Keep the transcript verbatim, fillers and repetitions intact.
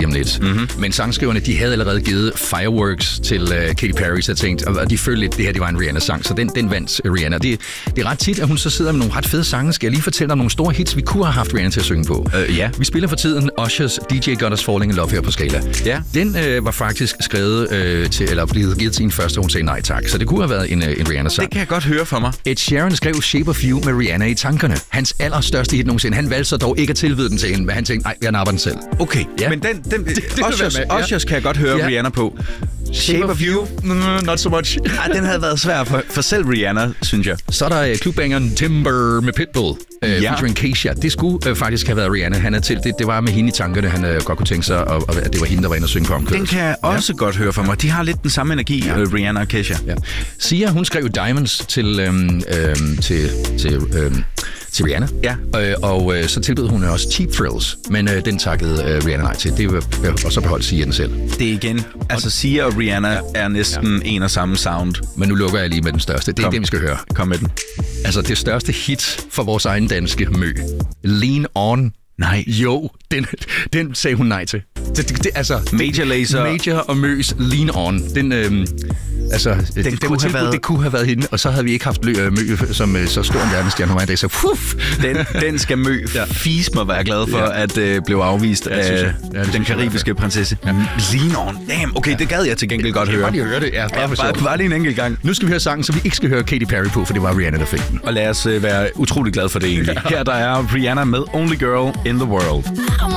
lige om lidt. Mm-hmm. Men sangskriverne, de havde allerede givet Fireworks til uh, Katy Perry, så jeg tænkte, og de følte lidt, det her det var en Rihanna-sang, så den, den vandt Rihanna. Det, det er ret tit, at hun så sidder med nogle ret fede sange. Skal jeg lige fortælle dig nogle store hits, vi kunne have haft Rihanna til at synge på? Uh, ja. Vi spiller for tiden Ushers D J Got Us Falling in Love her på Skala. Ja. Den øh, var faktisk skrevet øh, til, eller blevet givet til en første, hun sagde nej tak. Så det kunne have været en, øh, en Rihanna-sang. Det kan jeg godt høre for mig. Ed Sheeran skrev Shape of You med Rihanna i tankerne. Hans allerstørste hit nogensinde. Han valgte så dog ikke at tilbyde den til hende, men han tænkte, nej, jeg napper den selv. Okay, ja. Men den, den det, det Ushers, med, ja. Ushers kan jeg godt høre ja. Rihanna på. Shape of You, mm, not so much. Ej, den havde været svær for, for selv Rihanna, synes jeg. Så er der uh, klubbangeren Timber med Pitbull, uh, ja. featuring Keisha. Det skulle uh, faktisk have været Rihanna. Han er til, det, det var med hende i tankerne, han uh, godt kunne tænke sig, og, og, at det var hende, der var inde og synge på omkødet. Den kan jeg også ja. godt høre for mig. De har lidt den samme energi, ja. uh, Rihanna og Keisha. Ja. Sia, hun skrev Diamonds til, øhm, øhm, til, til, øhm, til Rihanna. Ja. Øh, og øh, så tilbød hun også Cheap Thrills, men øh, den takkede øh, Rihanna nej til. Det var, øh, og så beholdt Sia den selv. Det er igen. Altså Sia og Rihanna ja. er næsten ja. en og samme sound. Men nu lukker jeg lige med den største. Det er Kom. det, vi skal høre. Kom med den. Altså det største hit for vores egen danske Mø. Lean On. Nej. Jo, den, den sagde hun nej til. Det, det, det, altså, Major Lazer. Major og Møs Lean On. Den, øhm, altså, den det, kunne have været... det kunne have været hende, og så havde vi ikke haft Mø som øh, så stor en verdensstjerne, hun var i dag. Så puff! Den, den skal Mø ja. fis mig være glad for, ja. at øh, blive afvist ja, af ja, den karibiske prinsesse. Ja. Lean On. Damn, okay, ja. det gad jeg til gengæld godt høre. Bare lige høre det. Ja, bare, ja, bare, bare lige en enkelt gang. Nu skal vi høre sangen, så vi ikke skal høre Katy Perry på, for det var Rihanna, der fik den. Og lad os øh, være utrolig glade for det egentlig. Her der er Rihanna med Only Girl in the World.